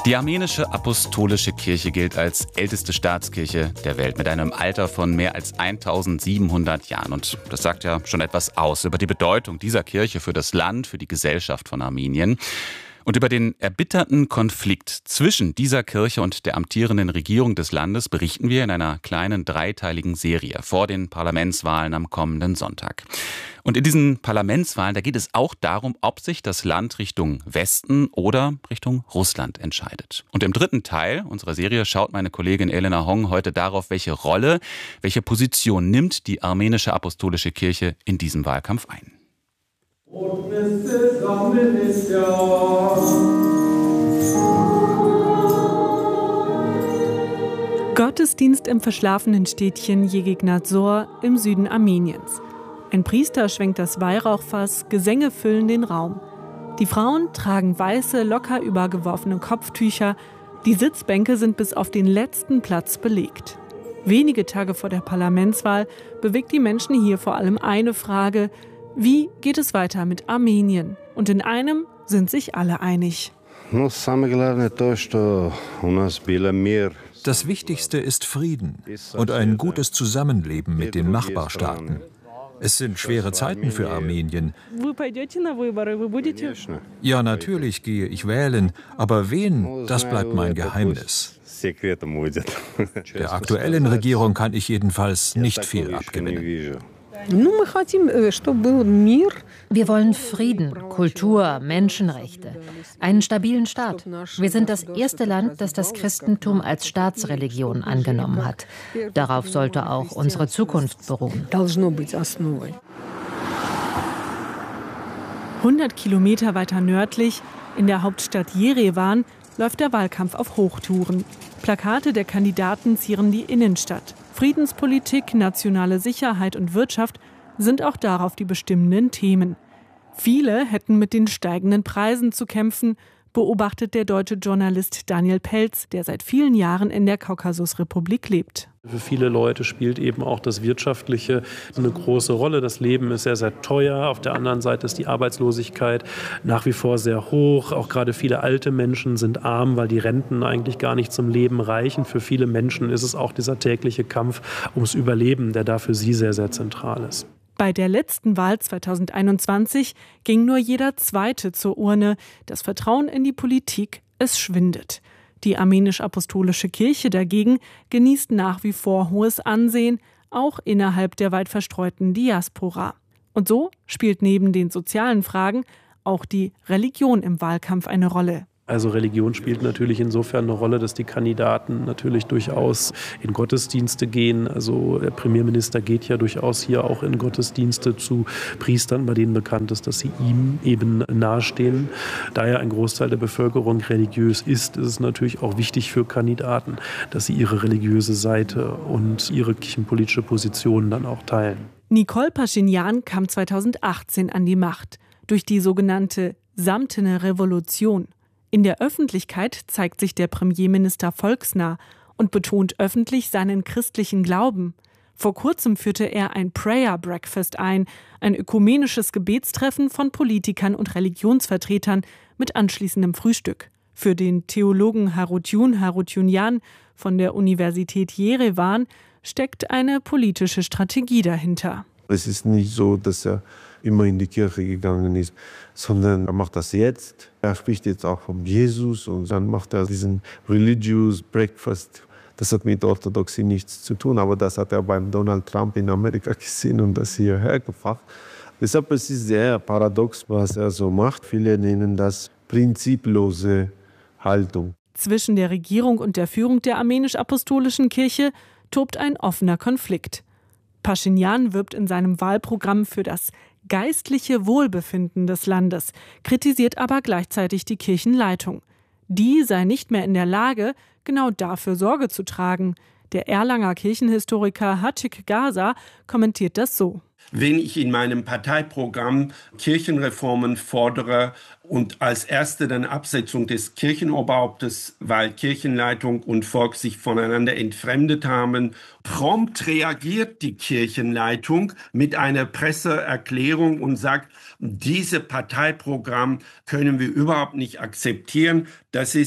Die armenische apostolische Kirche gilt als älteste Staatskirche der Welt mit einem Alter von mehr als 1700 Jahren. Und das sagt ja schon etwas aus über die Bedeutung dieser Kirche für das Land, für die Gesellschaft von Armenien. Und über den erbitterten Konflikt zwischen dieser Kirche und der amtierenden Regierung des Landes berichten wir in einer kleinen dreiteiligen Serie vor den Parlamentswahlen am kommenden Sonntag. Und in diesen Parlamentswahlen, da geht es auch darum, ob sich das Land Richtung Westen oder Richtung Russland entscheidet. Und im dritten Teil unserer Serie schaut meine Kollegin Elena Hong heute darauf, welche Rolle, welche Position nimmt die armenische apostolische Kirche in diesem Wahlkampf ein. Gottesdienst im verschlafenen Städtchen Yegignadzor im Süden Armeniens. Ein Priester schwenkt das Weihrauchfass, Gesänge füllen den Raum. Die Frauen tragen weiße, locker übergeworfene Kopftücher. Die Sitzbänke sind bis auf den letzten Platz belegt. Wenige Tage vor der Parlamentswahl bewegt die Menschen hier vor allem eine Frage: Wie geht es weiter mit Armenien? Und in einem sind sich alle einig. Das Wichtigste ist Frieden und ein gutes Zusammenleben mit den Nachbarstaaten. Es sind schwere Zeiten für Armenien. Ja, natürlich gehe ich wählen, aber wen, das bleibt mein Geheimnis. Der aktuellen Regierung kann ich jedenfalls nicht viel abgewinnen. Wir wollen Frieden, Kultur, Menschenrechte, einen stabilen Staat. Wir sind das erste Land, das das Christentum als Staatsreligion angenommen hat. Darauf sollte auch unsere Zukunft beruhen. 100 Kilometer weiter nördlich, in der Hauptstadt Jerewan, läuft der Wahlkampf auf Hochtouren. Plakate der Kandidaten zieren die Innenstadt. Friedenspolitik, nationale Sicherheit und Wirtschaft sind auch darauf die bestimmenden Themen. Viele hätten mit den steigenden Preisen zu kämpfen, beobachtet der deutsche Journalist Daniel Pelz, der seit vielen Jahren in der Kaukasusrepublik lebt. Für viele Leute spielt eben auch das Wirtschaftliche eine große Rolle. Das Leben ist sehr, sehr teuer. Auf der anderen Seite ist die Arbeitslosigkeit nach wie vor sehr hoch. Auch gerade viele alte Menschen sind arm, weil die Renten eigentlich gar nicht zum Leben reichen. Für viele Menschen ist es auch dieser tägliche Kampf ums Überleben, der da für sie sehr, sehr zentral ist. Bei der letzten Wahl 2021 ging nur jeder Zweite zur Urne. Das Vertrauen in die Politik, es schwindet. Die armenisch-apostolische Kirche dagegen genießt nach wie vor hohes Ansehen, auch innerhalb der weit verstreuten Diaspora. Und so spielt neben den sozialen Fragen auch die Religion im Wahlkampf eine Rolle. Also Religion spielt natürlich insofern eine Rolle, dass die Kandidaten natürlich durchaus in Gottesdienste gehen. Also der Premierminister geht ja durchaus hier auch in Gottesdienste zu Priestern, bei denen bekannt ist, dass sie ihm eben nahestehen. Da ja ein Großteil der Bevölkerung religiös ist, ist es natürlich auch wichtig für Kandidaten, dass sie ihre religiöse Seite und ihre kirchenpolitische Position dann auch teilen. Nikol Paschinjan kam 2018 an die Macht durch die sogenannte Samtene Revolution. In der Öffentlichkeit zeigt sich der Premierminister volksnah und betont öffentlich seinen christlichen Glauben. Vor kurzem führte er ein Prayer Breakfast ein ökumenisches Gebetstreffen von Politikern und Religionsvertretern mit anschließendem Frühstück. Für den Theologen Harutyun Harutyunyan von der Universität Jerewan steckt eine politische Strategie dahinter. Es ist nicht so, dass er immer in die Kirche gegangen ist, sondern er macht das jetzt. Er spricht jetzt auch von Jesus und dann macht er diesen Religious Breakfast. Das hat mit Orthodoxie nichts zu tun, aber das hat er beim Donald Trump in Amerika gesehen und das hierher gebracht. Deshalb ist es sehr paradox, was er so macht. Viele nennen das prinziplose Haltung. Zwischen der Regierung und der Führung der armenisch-apostolischen Kirche tobt ein offener Konflikt. Paschinjan wirbt in seinem Wahlprogramm für das geistliche Wohlbefinden des Landes, kritisiert aber gleichzeitig die Kirchenleitung. Die sei nicht mehr in der Lage, genau dafür Sorge zu tragen. Der Erlanger Kirchenhistoriker Hachik Gaza kommentiert das so. Wenn ich in meinem Parteiprogramm Kirchenreformen fordere und als erste dann Absetzung des Kirchenoberhauptes, weil Kirchenleitung und Volk sich voneinander entfremdet haben, prompt reagiert die Kirchenleitung mit einer Presseerklärung und sagt, dieses Parteiprogramm können wir überhaupt nicht akzeptieren. Das ist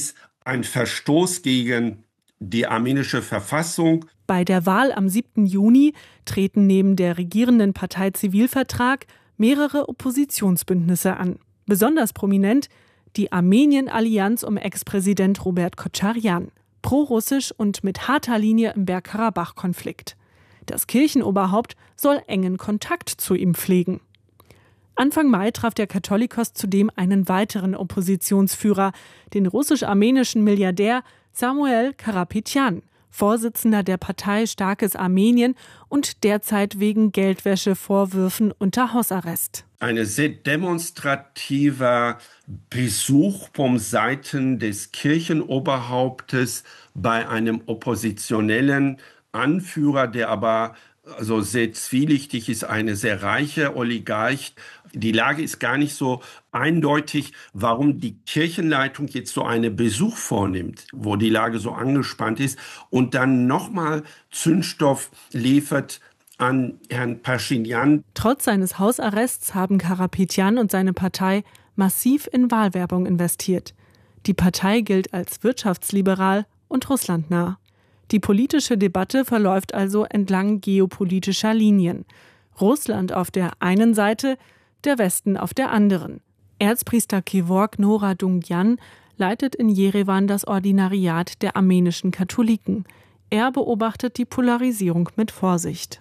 ein Verstoß gegen die armenische Verfassung. Bei der Wahl am 7. Juni treten neben der regierenden Partei Zivilvertrag mehrere Oppositionsbündnisse an. Besonders prominent die Armenien-Allianz um Ex-Präsident Robert Kocharyan, prorussisch und mit harter Linie im Bergkarabach-Konflikt. Das Kirchenoberhaupt soll engen Kontakt zu ihm pflegen. Anfang Mai traf der Katholikos zudem einen weiteren Oppositionsführer, den russisch-armenischen Milliardär Samuel Karapetyan, Vorsitzender der Partei Starkes Armenien und derzeit wegen Geldwäschevorwürfen unter Hausarrest. Ein sehr demonstrativer Besuch von Seiten des Kirchenoberhauptes bei einem oppositionellen Anführer, der aber sehr zwielichtig ist, eine sehr reiche Oligarch. Die Lage ist gar nicht so eindeutig, warum die Kirchenleitung jetzt so einen Besuch vornimmt, wo die Lage so angespannt ist und dann nochmal Zündstoff liefert an Herrn Pashinyan. Trotz seines Hausarrests haben Karapetyan und seine Partei massiv in Wahlwerbung investiert. Die Partei gilt als wirtschaftsliberal und russlandnah. Die politische Debatte verläuft also entlang geopolitischer Linien. Russland auf der einen Seite, der Westen auf der anderen. Erzpriester Kevork Noradungyan leitet in Jerewan das Ordinariat der armenischen Katholiken. Er beobachtet die Polarisierung mit Vorsicht.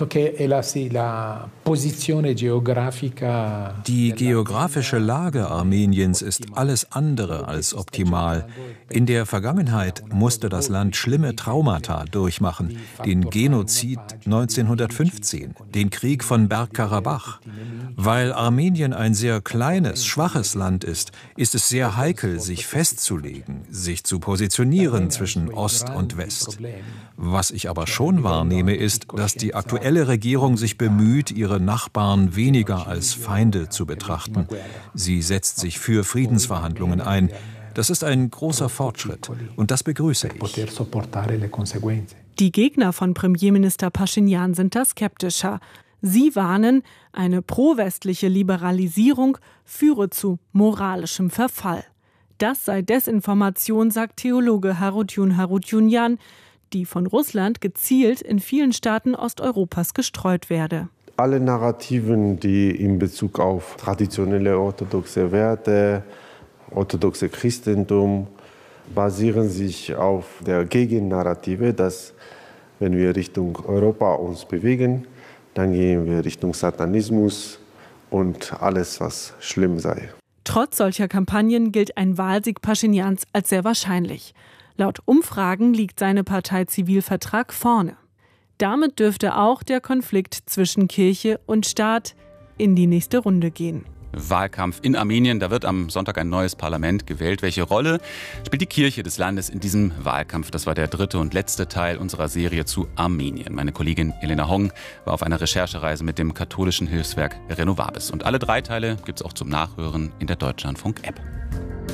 Die geografische Lage Armeniens ist alles andere als optimal. In der Vergangenheit musste das Land schlimme Traumata durchmachen. Den Genozid 1915, den Krieg von Bergkarabach. Weil Armenien ein sehr kleines, schwaches Land ist, ist es sehr heikel, sich festzulegen, sich zu positionieren zwischen Ost und West. Was ich aber schon wahrnehme, ist, dass die aktuelle Regierung sich bemüht, ihre Nachbarn weniger als Feinde zu betrachten. Sie setzt sich für Friedensverhandlungen ein. Das ist ein großer Fortschritt und das begrüße ich. Die Gegner von Premierminister Pashinyan sind da skeptischer. Sie warnen, eine pro-westliche Liberalisierung führe zu moralischem Verfall. Das sei Desinformation, sagt Theologe Harutyun Harutyunyan, die von Russland gezielt in vielen Staaten Osteuropas gestreut werde. Alle Narrativen, die in Bezug auf traditionelle orthodoxe Werte, orthodoxe Christentum, basieren sich auf der Gegennarrative, dass wenn wir Richtung Europa uns bewegen, dann gehen wir Richtung Satanismus und alles, was schlimm sei. Trotz solcher Kampagnen gilt ein Wahlsieg Paschinyans als sehr wahrscheinlich. Laut Umfragen liegt seine Partei Zivilvertrag vorne. Damit dürfte auch der Konflikt zwischen Kirche und Staat in die nächste Runde gehen. Wahlkampf in Armenien, da wird am Sonntag ein neues Parlament gewählt. Welche Rolle spielt die Kirche des Landes in diesem Wahlkampf? Das war der dritte und letzte Teil unserer Serie zu Armenien. Meine Kollegin Elena Hong war auf einer Recherchereise mit dem katholischen Hilfswerk Renovabis. Und alle 3 Teile gibt es auch zum Nachhören in der Deutschlandfunk-App.